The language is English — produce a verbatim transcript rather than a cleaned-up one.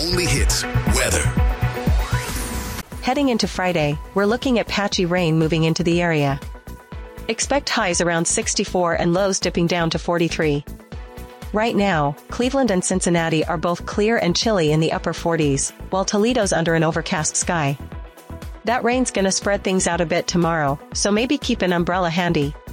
only hits, weather. Heading into Friday, we're looking at patchy rain moving into the area. Expect highs around sixty-four and lows dipping down to forty-three. Right now, Cleveland and Cincinnati are both clear and chilly in the upper forties, while Toledo's under an overcast sky. That rain's gonna spread things out a bit tomorrow, so maybe keep an umbrella handy.